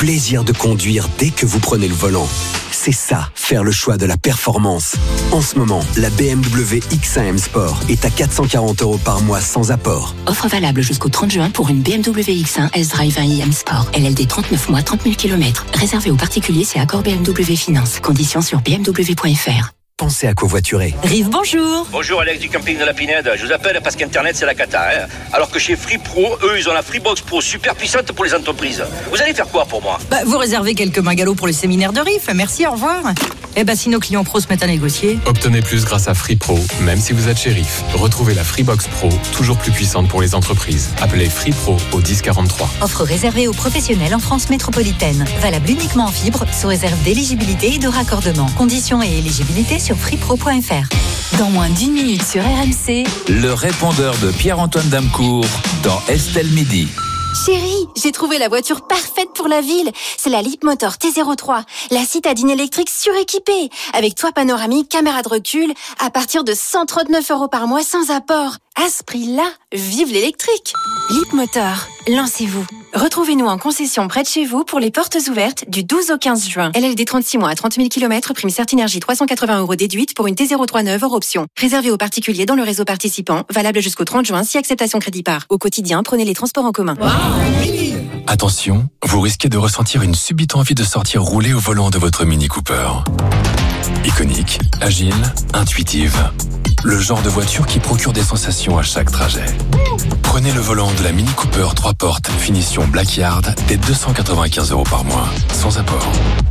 plaisir de conduire dès que vous prenez le volant. C'est ça, faire le choix de la performance. En ce moment, la BMW X1 M Sport est à 440 € par mois sans apport. Offre valable jusqu'au 30 juin pour une BMW X1 S-Drive 1i M Sport. LLD 39 mois, 30 000 km. Réservé aux particuliers, c'est accord BMW Finance. Conditions sur bmw.fr. Pensez à covoiturer. Rive, bonjour. Bonjour Alex du camping de la Pinède. Je vous appelle parce qu'Internet c'est la cata. Alors que chez Free Pro, eux ils ont la Freebox Pro super puissante pour les entreprises. Vous allez faire quoi pour moi ? Vous réservez quelques bungalows pour le séminaire de Rive. Merci, au revoir. Si nos clients pros se mettent à négocier. Obtenez plus grâce à Free Pro, même si vous êtes chez Riff. Retrouvez la Freebox Pro, toujours plus puissante pour les entreprises. Appelez Free Pro au 1043. Offre réservée aux professionnels en France métropolitaine. Valable uniquement en fibre, sous réserve d'éligibilité et de raccordement. Conditions et éligibilité sur freepro.fr. Dans moins d'1 minute sur RMC, le répondeur de Pierre-Antoine Damecourt dans Estelle Midi. Chérie, j'ai trouvé la voiture parfaite pour la ville. C'est la Leapmotor T03, la citadine électrique suréquipée, avec toit panoramique, caméra de recul, à partir de 139 € par mois sans apport. À ce prix-là, vive l'électrique. Leapmotor, lancez-vous. Retrouvez-nous en concession près de chez vous pour les portes ouvertes du 12 au 15 juin. LLD 36 mois à 30 000 km, prime Certinergie 380 € déduite pour une T03 neuve hors option. Réservé aux particuliers dans le réseau participant, valable jusqu'au 30 juin si acceptation crédit par. Au quotidien, prenez les transports en commun. Attention, vous risquez de ressentir une subite envie de sortir rouler au volant de votre Mini Cooper. Iconique, agile, intuitive. Le genre de voiture qui procure des sensations à chaque trajet. Prenez le volant de la Mini Cooper 3 portes, finition Blackyard, dès 295 € par mois, sans apport.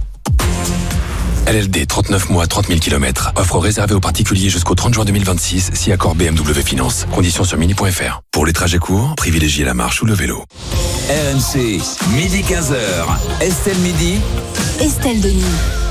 LLD 39 mois, 30 000 km. Offre réservée aux particuliers jusqu'au 30 juin 2026, si accord BMW Finance. Conditions sur mini.fr. Pour les trajets courts, privilégiez la marche ou le vélo. RMC, midi 15h. Estelle Midi. Estelle Denis.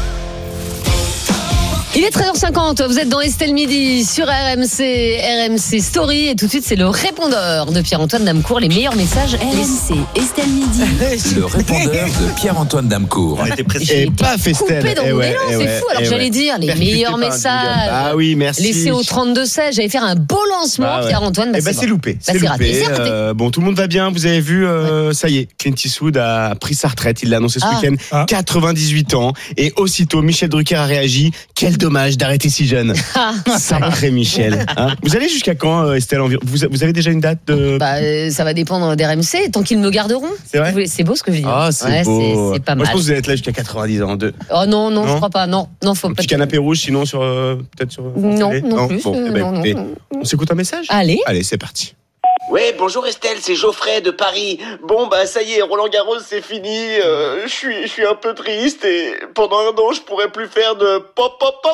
Il est 13h50, vous êtes dans Estelle Midi sur RMC Story et tout de suite c'est le répondeur de Pierre-Antoine Damecourt, les meilleurs messages RMC Estelle Midi. Le répondeur de Pierre-Antoine Damecourt. Et paf Estelle. Coupé dans mon élan, c'est fou. Alors j'allais dire les meilleurs messages. Ah oui, merci. Laissés au 32-16, j'allais faire un beau lancement Pierre-Antoine. C'est loupé. C'est raté. Bon, tout le monde va bien, vous avez vu, ça y est, Clint Eastwood a pris sa retraite, il l'a annoncé ce week-end, 98 ans, et aussitôt Michel Drucker a réagi, quel dommage d'arrêter si jeune. Sacré Michel. Vous allez jusqu'à quand, Estelle? Vous avez déjà une date de... Ça va dépendre d'RMC, tant qu'ils me garderont. C'est vrai? C'est beau ce que je dis. Ah, c'est beau. C'est pas Moi, mal. je pense que vous allez être là jusqu'à 90 ans. Oh non, je crois pas. Non, faut un pas. petit canapé rouge, sinon sur peut-être sur. Non plus. Bon, non. on s'écoute un message. Allez, c'est parti. Ouais, bonjour Estelle, c'est Geoffrey de Paris. Bon, ça y est, Roland Garros, c'est fini. Je suis un peu triste et pendant un an, je pourrais plus faire de pop.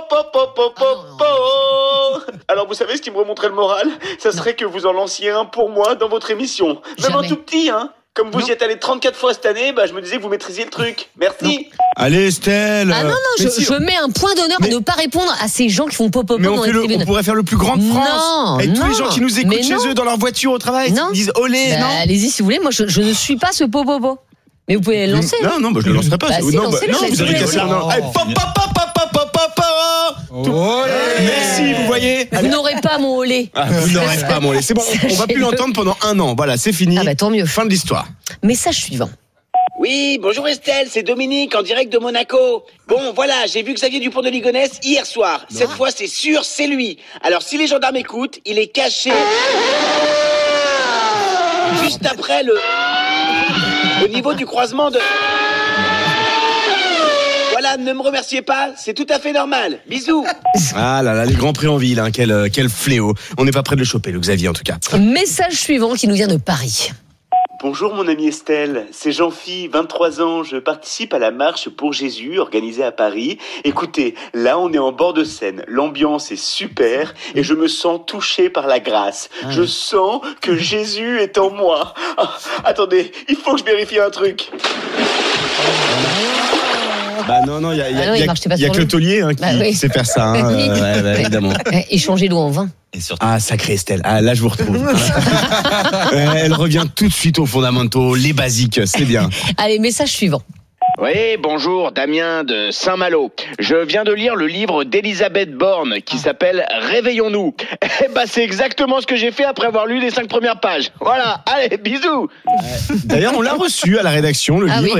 Alors, vous savez ce qui me remonterait le moral? Ça serait que vous en lanciez un pour moi dans votre émission. Même un tout petit, hein. Comme vous y êtes allé 34 fois cette année, je me disais que vous maîtrisiez le truc. Merci. Non. Allez Estelle. Ah non, je mets un point d'honneur à ne pas répondre à ces gens qui font pop dans les tribunes. On pourrait faire le plus grand de France. Et tous les gens qui nous écoutent chez eux dans leur voiture au travail, ils disent olé. Non. Allez-y si vous voulez, moi je ne suis pas ce popopo. Mais vous pouvez le lancer. Non, je le lancerai pas. Non, vous avez cassé un an. Merci, vous voyez. Vous n'aurez pas mon olé. Vous n'aurez pas mon olé. C'est bon, on va plus l'entendre pendant un an. Voilà, c'est fini. Tant mieux. Fin de l'histoire. Message suivant. Oui, bonjour Estelle, c'est Dominique en direct de Monaco. Bon, voilà, j'ai vu Xavier Dupont de Ligonnès hier soir. Cette fois, c'est sûr, c'est lui. Alors, si les gendarmes écoutent, il est caché juste après au niveau du croisement de... Voilà, ne me remerciez pas, c'est tout à fait normal. Bisous. Ah là là, les grands prix en ville, quel fléau. On n'est pas prêt de le choper, le Xavier, en tout cas. Message suivant qui nous vient de Paris. Bonjour mon amie Estelle, c'est Jean-Phi, 23 ans, je participe à la marche pour Jésus organisée à Paris. Écoutez, là on est en bord de Seine, l'ambiance est super et je me sens touché par la grâce. Je sens que Jésus est en moi. Attendez, il faut que je vérifie un truc. Non, il y a que le taulier qui sait faire ça, évidemment. Échanger l'eau en vin. Sacré Estelle. Là, je vous retrouve. Elle revient tout de suite aux fondamentaux, les basiques, c'est bien. Allez, message suivant. Oui, bonjour, Damien de Saint-Malo. Je viens de lire le livre d'Elisabeth Borne qui s'appelle Réveillons-nous. C'est exactement ce que j'ai fait après avoir lu les 5 premières pages. Voilà, allez, bisous. D'ailleurs, on l'a reçu à la rédaction, le livre.